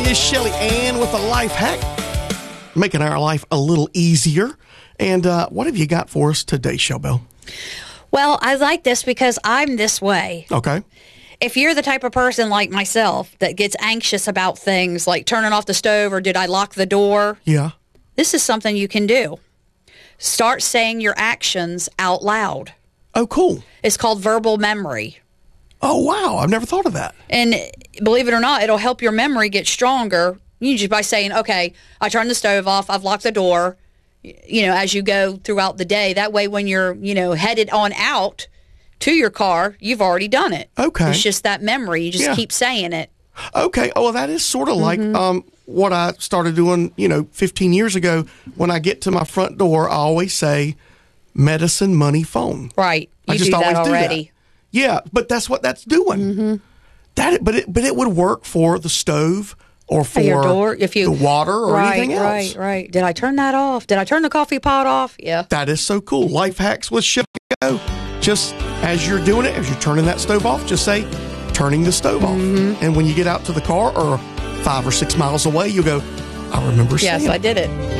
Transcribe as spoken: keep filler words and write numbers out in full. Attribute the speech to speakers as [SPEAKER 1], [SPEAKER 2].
[SPEAKER 1] is Shelly Ann with a life hack, making our life a little easier. And uh, what have you got for us today, Shelbell?
[SPEAKER 2] Well, I like this because I'm this way.
[SPEAKER 1] Okay.
[SPEAKER 2] If you're the type of person like myself that gets anxious about things like turning off the stove or did I lock the door?
[SPEAKER 1] Yeah.
[SPEAKER 2] This is something you can do. Start saying your actions out loud.
[SPEAKER 1] Oh, cool.
[SPEAKER 2] It's called verbal memory.
[SPEAKER 1] Oh, wow. I've never thought of that.
[SPEAKER 2] And believe it or not, it'll help your memory get stronger. You just by saying, okay, I turned the stove off, I've locked the door, you know, as you go throughout the day. That way when you're, you know, headed on out to your car, you've already done it.
[SPEAKER 1] Okay.
[SPEAKER 2] It's just that memory. You just
[SPEAKER 1] Yeah.
[SPEAKER 2] keep saying it.
[SPEAKER 1] Okay. Oh, well, that is sort of like
[SPEAKER 2] Mm-hmm.
[SPEAKER 1] um, what I started doing, you know, fifteen years ago. When I get to my front door, I always say, medicine, money, phone.
[SPEAKER 2] Right. You
[SPEAKER 1] I just
[SPEAKER 2] do
[SPEAKER 1] always
[SPEAKER 2] that
[SPEAKER 1] do
[SPEAKER 2] already.
[SPEAKER 1] that. Yeah, but that's what that's doing.
[SPEAKER 2] Mm-hmm.
[SPEAKER 1] That, but it, but it would work for the stove or for
[SPEAKER 2] your door, if you,
[SPEAKER 1] the water or
[SPEAKER 2] right,
[SPEAKER 1] anything else.
[SPEAKER 2] Right, right. Did I turn that off? Did I turn the coffee pot off? Yeah.
[SPEAKER 1] That is so cool. Life hacks with Shelly. Just as you're doing it, as you're turning that stove off, just say, turning the stove
[SPEAKER 2] Mm-hmm.
[SPEAKER 1] off. And when you get out to the car or five or six miles away, you'll go, I remember saying
[SPEAKER 2] Yes,
[SPEAKER 1] it.
[SPEAKER 2] I did it.